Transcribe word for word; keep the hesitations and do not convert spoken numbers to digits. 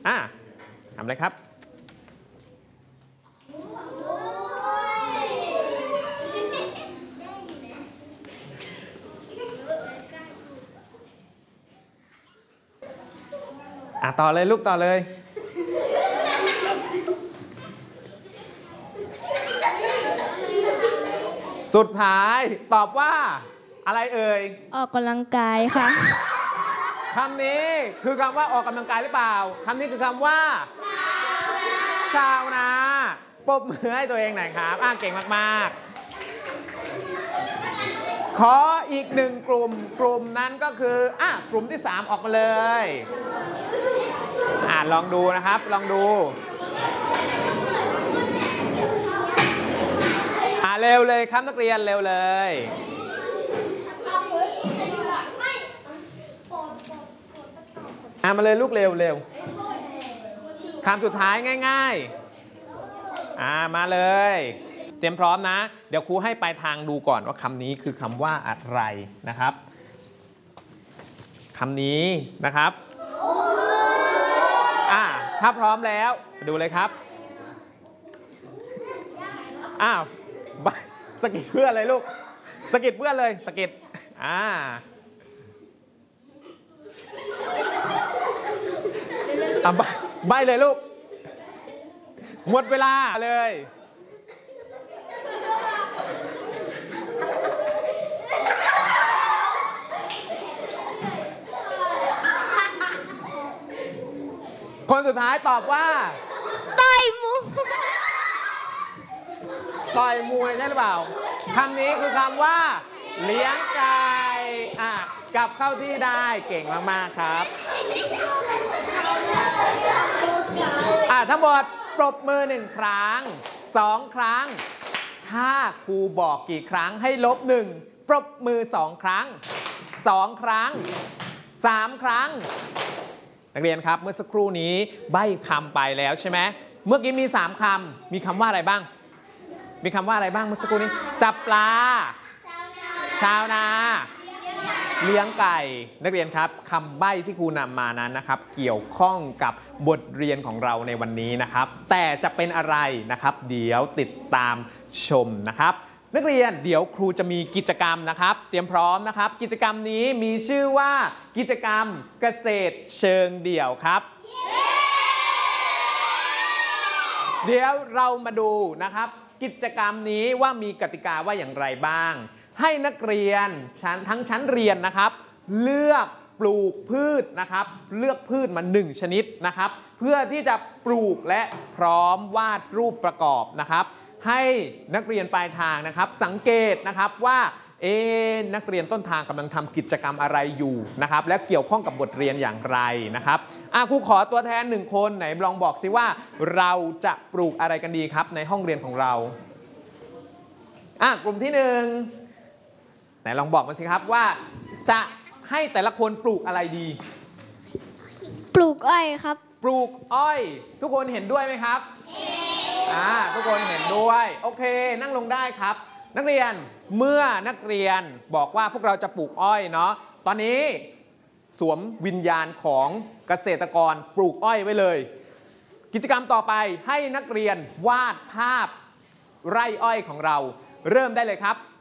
อ่ะทำเลยครับอ่ะต่อเลยลูกต่อเลยสุดท้ายตอบว่าอะไรเอ่ยออกกำลังกายค่ะคำนี้คือคำว่าออกกำลังกายหรือเปล่าคำนี้คือคำว่าชาวนาปรบมือให้ตัวเองหน่อยครับอ่ะเก่งมากๆขออีกหนึ่งกลุ่มกลุ่มนั้นก็คืออ่ะกลุ่มที่สามออกมาเลยอ่ะลองดูนะครับลองดูอ่ะเร็วเลยครับนักเรียนเร็วเลยอ่ะมาเลยลูกเร็วเร็วคำสุดท้ายง่ายๆอ่ะมาเลยเตรียมพร้อมนะเดี๋ยวครูให้ปลายทางดูก่อนว่าคำนี้คือคำว่าอะไรนะครับคำนี้นะครับอ่ะถ้าพร้อมแล้วดูเลยครับอ้าวสกิดเพื่อนเลยลูกสกิดเพื่อนเลยสกิดอ่าอ่ะใบใบเลยลูกหมดเวลาเลยคนสุดท้ายตอบว่าต่อยมวยต่อยมวยใช่หรือเปล่าคำนี้คือคำว่าเลี้ยงไก่อ่ะกลับเข้าที่ได้เก่งมากๆครับอ่ะทั้งหมดปรบมือหนึ่งครั้งสองครั้งถ้าครูบอกกี่ครั้งให้ลบหนึ่งปรบมือสองครั้งสองครั้งสามครั้งนักเรียนครับเมื่อสักครู่นี้ใบ้คำไปแล้วใช่ไหมเมื่อกี้มีสามคำมีคำว่าอะไรบ้างมีคำว่าอะไรบ้างเมื่อสักครู่นี้จับปลาชาวนาเลี้ยงไก่นักเรียนครับคำใบ้ที่ครูนำมานั้นนะครับเกี่ยวข้องกับบทเรียนของเราในวันนี้นะครับแต่จะเป็นอะไรนะครับเดี๋ยวติดตามชมนะครับนักเรียนเดี๋ยวครูจะมีกิจกรรมนะครับเตรียมพร้อมนะครับกิจกรรมนี้มีชื่อว่ากิจกรรมเกษตรเชิงเดี่ยวครับ เดี๋ยวเรามาดูนะครับกิจกรรมนี้ว่ามีกติกาว่าอย่างไรบ้างให้นักเรียนชั้นทั้งชั้นเรียนนะครับเลือกปลูกพืชนะครับเลือกพืชมาหนึ่งชนิดนะครับเพื่อที่จะปลูกและพร้อมวาดรูปประกอบนะครับให้นักเรียนปลายทางนะครับสังเกตนะครับว่าเอ๊นักเรียนต้นทางกำลังทำกิจกรรมอะไรอยู่นะครับและเกี่ยวข้องกับบทเรียนอย่างไรนะครับอ่ะครูขอตัวแทนหนึ่งคนไหนลองบอกสิว่าเราจะปลูกอะไรกันดีครับในห้องเรียนของเราอ่ะกลุ่มที่หนึ่งไหนลองบอกมาสิครับว่าจะให้แต่ละคนปลูกอะไรดีปลูกอ้อยครับปลูกอ้อยทุกคนเห็นด้วยไหมครับอ่าทุกคนเห็นด้วยโอเคนั่งลงได้ครับนักเรียนเมื่อนักเรียนบอกว่าพวกเราจะปลูกอ้อยเนาะตอนนี้สวมวิญญาณของเกษตรกรปลูกอ้อยไว้เลยกิจกรรมต่อไปให้นักเรียนวาดภาพไร่อ้อยของเราเริ่มได้เลยครับ